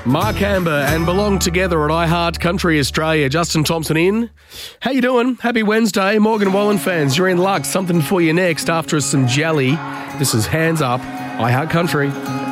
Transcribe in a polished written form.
Mark Amber and Belong Together at iHeart Country Australia. Justin Thompson in. How you doing? Happy Wednesday. Morgan Wallen fans, you're in luck. Something for you next after some jelly. This is Hands Up, iHeart Country.